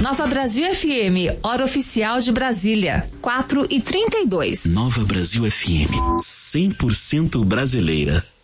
Nova Brasil FM, hora oficial de Brasília, 4h32. Nova Brasil FM, 100% brasileira.